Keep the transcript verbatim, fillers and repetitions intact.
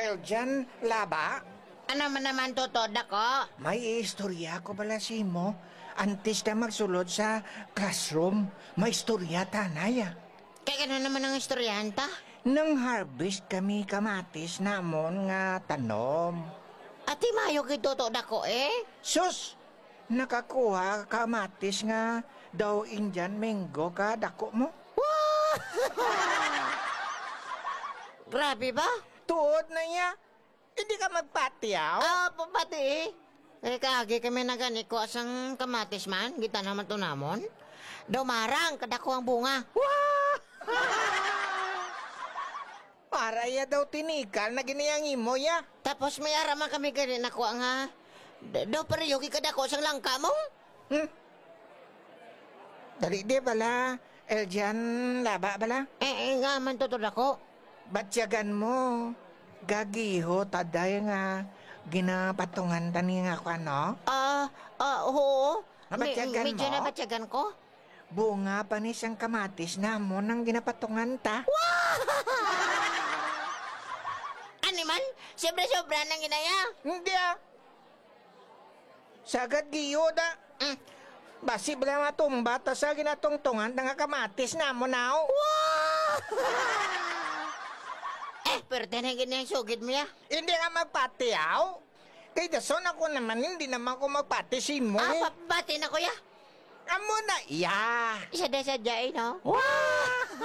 Eljan Laba? Ano man naman tutod ako? May istorya ko bala si mo. Antes na magsulod sa classroom, may istorya tanay ah. Kaya gano'n naman ang istoryanta? Nang harvest kami kamatis namon nga tanom. Ati mayo kay tutod ako eh. Sus! Nakakuha kamatis nga daw Indian mango ka dako mo. Grabe ba? Tuod na niya. Hindi ka magpatiyaw? Ah, uh, pati eh. Eh, kaagi kami na gani ko asang kamatis man. Kita naman to namon. Dumarang, kadako ang bunga. Para iya daw tinikal na giniyang imo ya. Tapos may araman kami gani na ko nga. Do pariyuki kadako sang langka mo? Hmm? Dali di bala, Eljan Laba bala? Eh, eh nga man tutod ako. Batsyagan mo. Gagiho taday nga ginapatungan tani nga ko ano? Ah, ah, oo. Nabatyagan Me- medyo mo? nabatyagan ko. Bunga pa ni siyang kamatis na mo nang ginapatungan ta. Animal, sobra-sobra nang ginaya. Hindi ah. Sagad giyo da. Mm. Basi bala matumba ta sa ginatungtungan nga kamatis na mo now. Eh, pero tinagin na yung sugid mo ya. Hindi ka magpatiyaw. Kay dason ako naman, hindi naman ko magpatisin mo. Ah, papabati na ko ya. Amo na iya. Isa na sadya eh, no? Wah!